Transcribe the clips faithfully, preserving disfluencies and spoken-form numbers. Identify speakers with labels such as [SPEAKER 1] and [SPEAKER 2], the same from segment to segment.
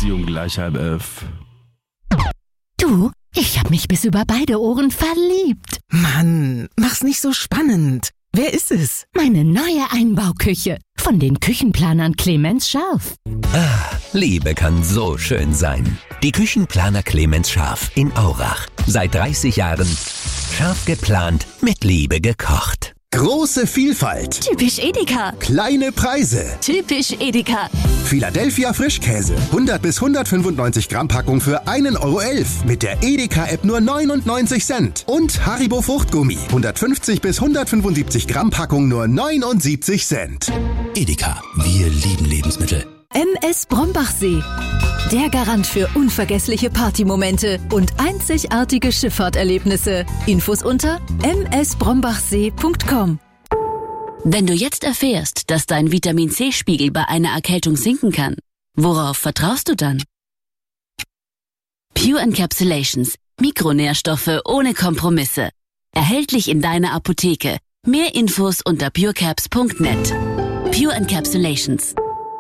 [SPEAKER 1] Galaxy um gleich halb elf.
[SPEAKER 2] Du, ich hab mich bis über beide Ohren verliebt.
[SPEAKER 3] Mann, mach's nicht so spannend. Wer ist es?
[SPEAKER 2] Meine neue Einbauküche von den Küchenplanern Clemens Scharf.
[SPEAKER 4] Ah, Liebe kann so schön sein. Die Küchenplaner Clemens Scharf in Aurach. Seit dreißig Jahren scharf geplant, mit Liebe gekocht.
[SPEAKER 5] Große Vielfalt.
[SPEAKER 2] Typisch Edeka.
[SPEAKER 5] Kleine Preise.
[SPEAKER 2] Typisch Edeka.
[SPEAKER 5] Philadelphia Frischkäse. hundert bis hundertfünfundneunzig Gramm Packung für einen Euro elf. Mit der Edeka-App nur neunundneunzig Cent. Und Haribo Fruchtgummi. hundertfünfzig bis hundertfünfundsiebzig Gramm Packung nur neunundsiebzig Cent.
[SPEAKER 6] Edeka. Wir lieben Lebensmittel.
[SPEAKER 7] M S Brombachsee. Der Garant für unvergessliche Partymomente und einzigartige Schifffahrterlebnisse. Infos unter m s brombachsee punkt com.
[SPEAKER 8] Wenn du jetzt erfährst, dass dein Vitamin-C-Spiegel bei einer Erkältung sinken kann, worauf vertraust du dann? Pure Encapsulations. Mikronährstoffe ohne Kompromisse. Erhältlich in deiner Apotheke. Mehr Infos unter purecaps punkt net. Pure Encapsulations.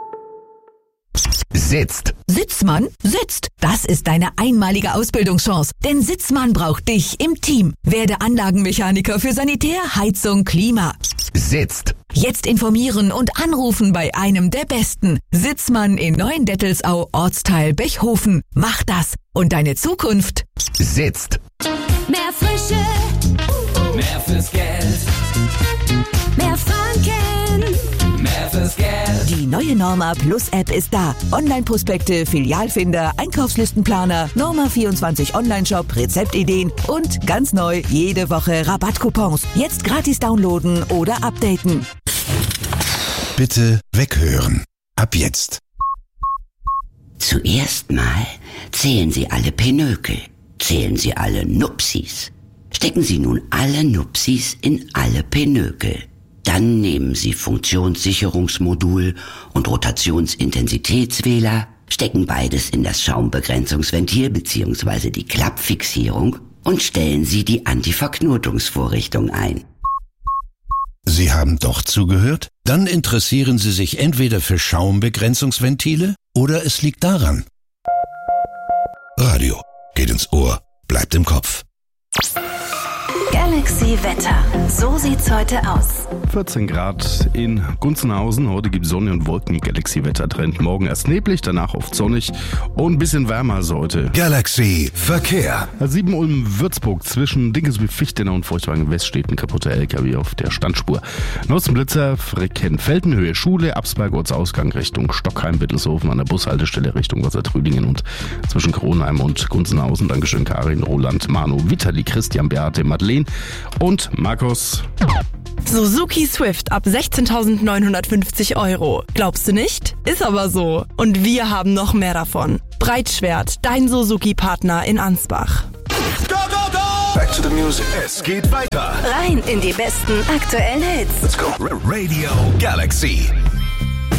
[SPEAKER 4] Sitzt.
[SPEAKER 9] Sitzmann sitzt. Das ist deine einmalige Ausbildungschance. Denn Sitzmann braucht dich im Team. Werde Anlagenmechaniker für Sanitär, Heizung, Klima.
[SPEAKER 4] Sitzt.
[SPEAKER 9] Jetzt informieren und anrufen bei einem der Besten. Sitzmann in Neuendettelsau, Ortsteil Bechhofen. Mach das und deine Zukunft
[SPEAKER 4] sitzt.
[SPEAKER 7] Mehr Frische.
[SPEAKER 10] Mehr fürs Geld.
[SPEAKER 7] Mehr Franken.
[SPEAKER 10] Mehr fürs Geld.
[SPEAKER 9] Die neue Norma Plus App ist da. Online-Prospekte, Filialfinder, Einkaufslistenplaner, Norma vierundzwanzig Online-Shop, Rezeptideen und ganz neu jede Woche Rabattcoupons. Jetzt gratis downloaden oder updaten.
[SPEAKER 6] Bitte weghören. Ab jetzt.
[SPEAKER 11] Zuerst mal zählen Sie alle Pinökel. Zählen Sie alle Nupsis. Stecken Sie nun alle Nupsis in alle Pinökel. Dann nehmen Sie Funktionssicherungsmodul und Rotationsintensitätswähler, stecken beides in das Schaumbegrenzungsventil bzw. die Klappfixierung und stellen Sie die Antiverknotungsvorrichtung ein.
[SPEAKER 6] Sie haben doch zugehört? Dann interessieren Sie sich entweder für Schaumbegrenzungsventile oder es liegt daran. Radio geht ins Ohr, bleibt im Kopf.
[SPEAKER 7] Galaxy Wetter. So sieht's heute aus.
[SPEAKER 1] vierzehn Grad in Gunzenhausen. Heute gibt es Sonne und Wolken. Galaxy Wettertrend. Morgen erst neblig, danach oft sonnig und ein bisschen wärmer als heute.
[SPEAKER 6] Galaxy Verkehr.
[SPEAKER 1] sieben Ulm-Würzburg zwischen Dinkelsbühl-Fichtenau und Feuchtwagen West steht ein kaputter L K W auf der Standspur. Nutzenblitzer, Frecken-Felden, Höhe Schule, Absberg, Ortsausgang Richtung Stockheim-Wittelshofen an der Bushaltestelle Richtung Wassertrüdingen und zwischen Kronheim und Gunzenhausen. Dankeschön Karin, Roland, Manu, Vitali, Christian, Beate, Madeleine und Markus.
[SPEAKER 12] Suzuki Swift ab sechzehntausendneunhundertfünfzig Euro. Glaubst du nicht? Ist aber so. Und wir haben noch mehr davon. Breitschwert, dein Suzuki-Partner in Ansbach.
[SPEAKER 5] Go, go, go! Back to the music. Es geht weiter.
[SPEAKER 7] Rein in die besten aktuellen Hits.
[SPEAKER 5] Let's go.
[SPEAKER 6] Radio Galaxy.